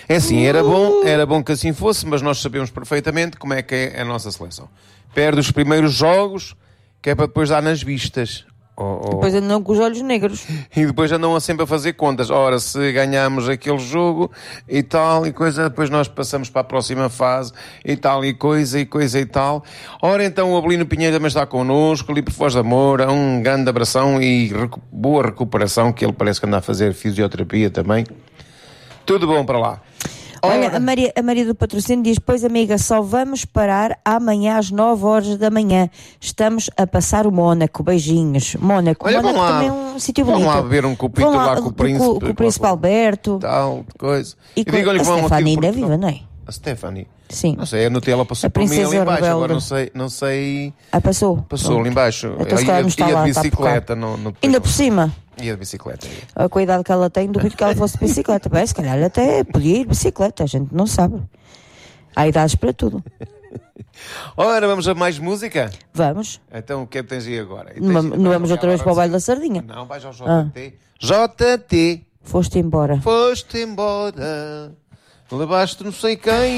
É assim, era bom que assim fosse, mas nós sabemos perfeitamente como é que é a nossa seleção. Perde os primeiros jogos, que é para depois dar nas vistas. Depois andam com os olhos negros. E depois andam sempre a fazer contas. Ora, se ganhamos aquele jogo e tal e coisa, depois nós passamos para a próxima fase e tal e coisa e tal. Ora, então o Abelino Pinheiro também está connosco, ali por Foz da Moura, um grande abração e boa recuperação, que ele parece que anda a fazer fisioterapia também. Tudo bom para lá. Olha, a Maria do Patrocínio diz: pois amiga, só vamos parar amanhã às 9 horas da manhã. Estamos a passar o Mónaco. Beijinhos. Mónaco. Olha, Mónaco também é um sítio bonito. Vão lá beber um copito lá com o príncipe. Com o príncipe Alberto. Tal, coisa. E com a Stefania ainda viva, não é? A Stephanie? Sim. Não sei, a Nutella passou por mim ali embaixo. Agora não sei... Passou? Passou ali embaixo. Então, se calhar não está lá, de bicicleta. Ainda por cima. Ia de bicicleta. A cuidado que ela tem, duvido que ela fosse de bicicleta. Bem, se calhar até podia ir de bicicleta, a gente não sabe. Há idades para tudo. Ora, vamos a mais música? Vamos. Então, o que é que tens aí agora? Não vamos outra vez para o baile da sardinha? Não, vais ao JT. JT. Foste embora. Levaste não sei quem.